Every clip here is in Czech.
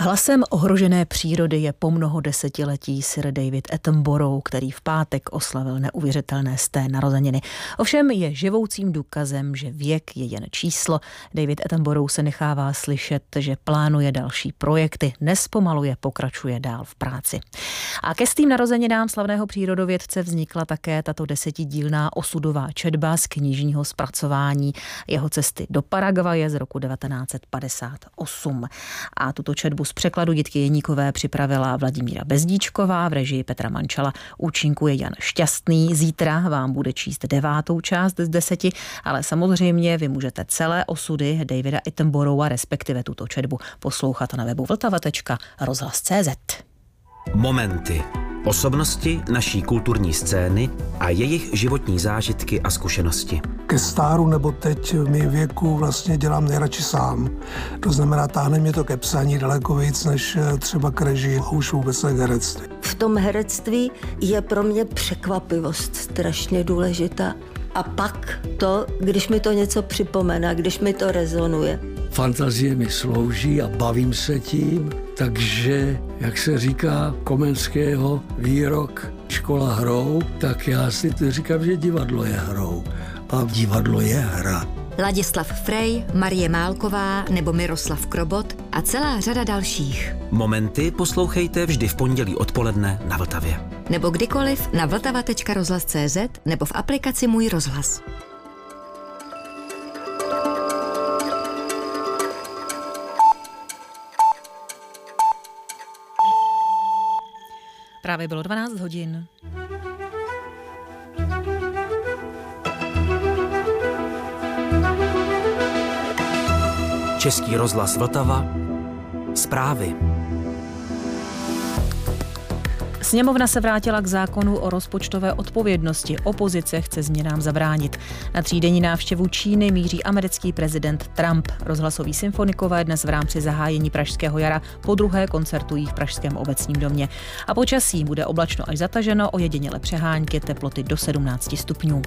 Hlasem ohrožené přírody je po mnoho desetiletí Sir David Attenborough, který v pátek oslavil neuvěřitelné 100. narozeniny. Ovšem je živoucím důkazem, že věk je jen číslo. David Attenborough se nechává slyšet, že plánuje další projekty, nespomaluje, pokračuje dál v práci. A ke 100. narozeninám slavného přírodovědce vznikla také tato 10dílná osudová četba z knižního zpracování jeho cesty do Paraguaje z roku 1958. A tuto četbu z překladu Jitky Jeníkové připravila Vladimíra Bezdíčková, v režii Petra Mančala účinkuje Jan Šťastný. Zítra vám bude číst 9. část z 10, ale samozřejmě vy můžete celé osudy Davida Attenborougha, respektive tuto četbu, poslouchat na webu vltava.rozhlas.cz. Momenty. Osobnosti naší kulturní scény a jejich životní zážitky a zkušenosti. Ke stáru nebo teď v mým věku vlastně dělám nejradši sám. To znamená, táhne mě to ke psaní daleko víc než třeba k režii a už vůbec ne k herectví. V tom herectví je pro mě překvapivost strašně důležitá. A pak to, když mi to něco připomene, když mi to rezonuje. Fantazie mi slouží a bavím se tím, takže, jak se říká Komenského výrok škola hrou, tak já si to říkám, že divadlo je hrou a divadlo je hra. Ladislav Frej, Marie Málková nebo Miroslav Krobot a celá řada dalších. Momenty poslouchejte vždy v pondělí odpoledne na Vltavě. Nebo kdykoliv na vltava.rozhlas.cz nebo v aplikaci Můj rozhlas. Právě bylo 12 hodin. Český rozhlas Vltava. Zprávy. Sněmovna se vrátila k zákonu o rozpočtové odpovědnosti. Opozice chce změnám zabránit. Na 3denní návštěvu Číny míří americký prezident Trump. Rozhlasoví symfonikové dnes v rámci zahájení Pražského jara podruhé koncertují v Pražském obecním domě. A počasí bude oblačno až zataženo, ojediněle přehánky, teploty do 17 stupňů.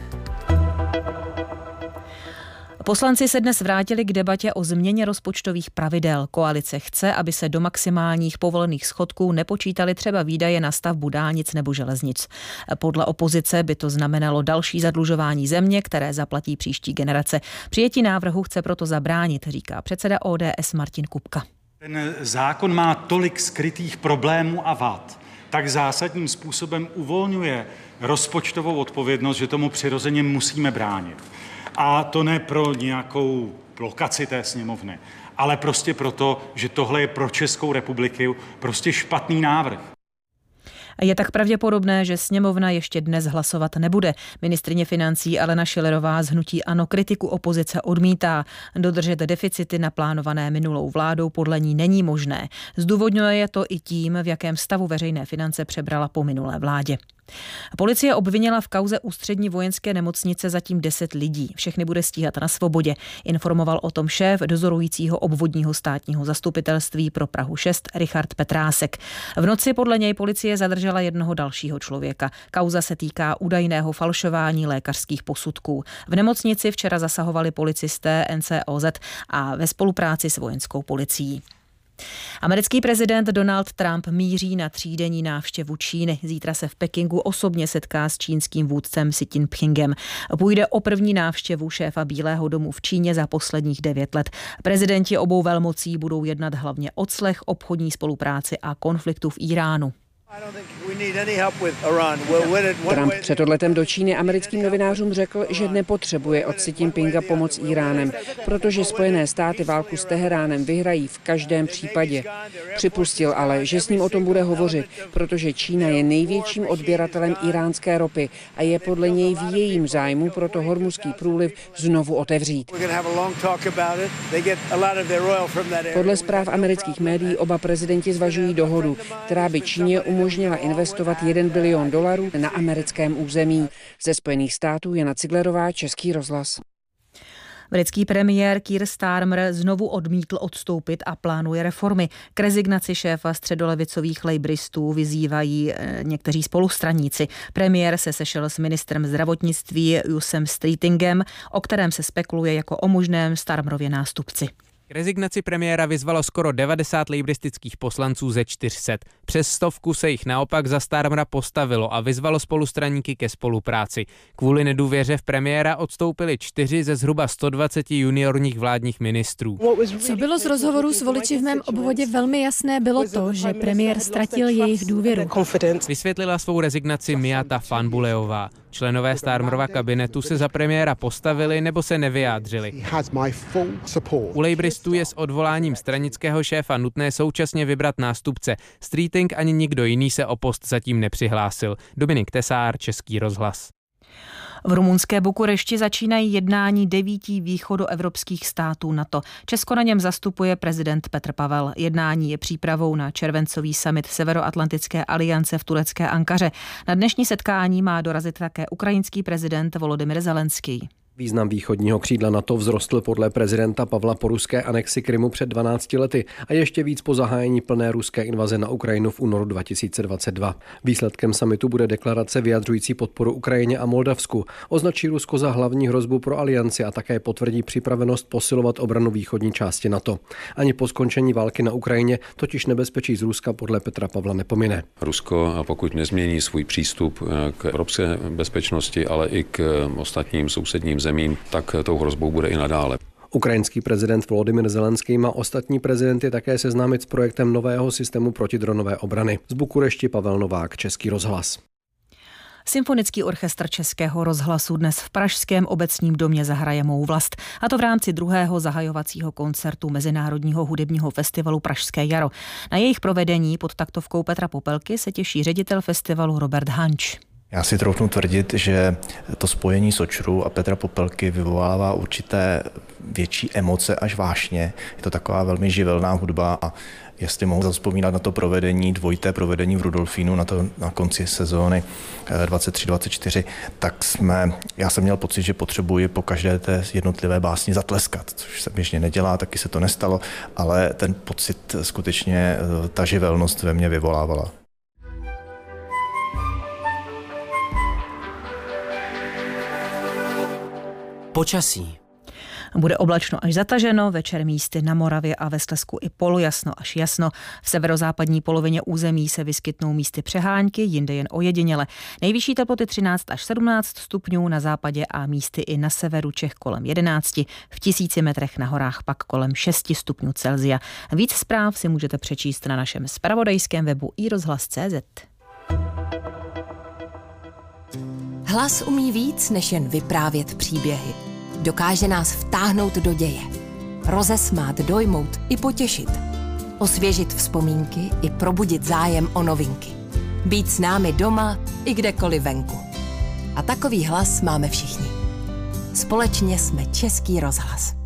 Poslanci se dnes vrátili k debatě o změně rozpočtových pravidel. Koalice chce, aby se do maximálních povolených schodků nepočítaly třeba výdaje na stavbu dálnic nebo železnic. Podle opozice by to znamenalo další zadlužování země, které zaplatí příští generace. Přijetí návrhu chce proto zabránit, říká předseda ODS Martin Kupka. Ten zákon má tolik skrytých problémů a vad, tak zásadním způsobem uvolňuje rozpočtovou odpovědnost, že tomu přirozeně musíme bránit. A to ne pro nějakou blokaci té sněmovny, ale prostě proto, že tohle je pro Českou republiku prostě špatný návrh. Je tak pravděpodobné, že sněmovna ještě dnes hlasovat nebude. Ministryně financí Alena Schillerová z hnutí ANO kritiku opozice odmítá. Dodržet deficity naplánované minulou vládou podle ní není možné. Zdůvodňuje je to i tím, v jakém stavu veřejné finance přebrala po minulé vládě. Policie obvinila v kauze Ústřední vojenské nemocnice zatím 10 lidí. Všechny bude stíhat na svobodě. Informoval o tom šéf dozorujícího obvodního státního zastupitelství pro Prahu 6 Richard Petrásek. V noci podle něj policie zadržela jednoho dalšího člověka. Kauza se týká údajného falšování lékařských posudků. V nemocnici včera zasahovali policisté NCOZ a ve spolupráci s vojenskou policií. Americký prezident Donald Trump míří na 3denní návštěvu Číny. Zítra se v Pekingu osobně setká s čínským vůdcem Xi Jinpingem. Půjde o první návštěvu šéfa Bílého domu v Číně za posledních 9 let. Prezidenti obou velmocí budou jednat hlavně o clech, obchodní spolupráci a konfliktu v Íránu. Trump před odletem do Číny americkým novinářům řekl, že nepotřebuje od Xi Jinpinga pomoc Íránem, protože Spojené státy válku s Teheránem vyhrají v každém případě. Připustil ale, že s ním o tom bude hovořit, protože Čína je největším odběratelem íránské ropy a je podle něj v jejím zájmu proto Hormuzský průliv znovu otevřít. Podle zpráv amerických médií oba prezidenti zvažují dohodu, která by Číně umožnila investovat $1 bilion na americkém území. Ze Spojených států Jana Ciglerová, Český rozhlas. Britský premiér Keir Starmer znovu odmítl odstoupit a plánuje reformy. K rezignaci šéfa středolevicových labouristů vyzývají někteří spolustraníci. Premiér se sešel s ministrem zdravotnictví Jusem Streetingem, o kterém se spekuluje jako o možném Starmerově nástupci. K rezignaci premiéra vyzvalo skoro 90 lejbristických poslanců ze 400. Přes 100 se jich naopak za Starmera postavilo a vyzvalo spolustraníky ke spolupráci. Kvůli nedůvěře v premiéra odstoupili 4 ze zhruba 120 juniorních vládních ministrů. Co bylo z rozhovoru s voliči v mém obvodě velmi jasné, bylo to, že premiér ztratil jejich důvěru. Vysvětlila svou rezignaci Miata Fanbuleová. Členové Starmerova kabinetu se za premiéra postavili nebo se nevyjádřili. U lejbristů je s odvoláním stranického šéfa nutné současně vybrat nástupce. Streeting ani nikdo jiný se o post zatím nepřihlásil. Dominik Tesár, Český rozhlas. V rumunské Bukurešti začínají jednání 9 východoevropských států NATO. Česko na něm zastupuje prezident Petr Pavel. Jednání je přípravou na červencový summit Severoatlantické aliance v turecké Ankaře. Na dnešní setkání má dorazit také ukrajinský prezident Volodymyr Zelenský. Význam východního křídla NATO vzrostl podle prezidenta Pavla po ruské anexi Krymu před 12 lety a ještě víc po zahájení plné ruské invaze na Ukrajinu v únoru 2022. Výsledkem summitu bude deklarace vyjadřující podporu Ukrajině a Moldavsku. Označí Rusko za hlavní hrozbu pro alianci a také potvrdí připravenost posilovat obranu východní části NATO. Ani po skončení války na Ukrajině totiž nebezpečí z Ruska podle Petra Pavla nepomine. Rusko, pokud nezmění svůj přístup k evropské bezpečnosti, ale i k ostatním sousedním zemím, tak tou hrozbou bude i nadále. Ukrajinský prezident Volodymyr Zelenský má ostatní prezidenty také seznámit s projektem nového systému protidronové obrany. Z Bukurešti Pavel Novák, Český rozhlas. Symfonický orchestr Českého rozhlasu dnes v pražském Obecním domě zahraje Mou vlast, a to v rámci 2. zahajovacího koncertu Mezinárodního hudebního festivalu Pražské jaro. Na jejich provedení pod taktovkou Petra Popelky se těší ředitel festivalu Robert Hanč. Já si troufnu tvrdit, že to spojení Sočru a Petra Popelky vyvolává určité větší emoce až vášně. Je to taková velmi živelná hudba a jestli mohu zavzpomínat na to provedení, dvojité provedení v Rudolfínu na konci sezóny 23-24, tak já jsem měl pocit, že potřebuji po každé té jednotlivé básni zatleskat, což se běžně nedělá, taky se to nestalo, ale ten pocit skutečně ta živelnost ve mně vyvolávala. Počasí. Bude oblačno až zataženo, večer místy na Moravě a ve Slezsku i polojasno až jasno. V severozápadní polovině území se vyskytnou místy přehánky, jinde jen ojediněle. Nejvyšší teploty 13 až 17 stupňů na západě a místy i na severu Čech kolem 11, v 1000 metrech na horách pak kolem 6 stupňů Celsia. Víc zpráv si můžete přečíst na našem zpravodajském webu iRozhlas.cz. Hlas umí víc, než jen vyprávět příběhy. Dokáže nás vtáhnout do děje, rozesmát, dojmout i potěšit, osvěžit vzpomínky i probudit zájem o novinky. Být s námi doma i kdekoliv venku. A takový hlas máme všichni. Společně jsme Český rozhlas.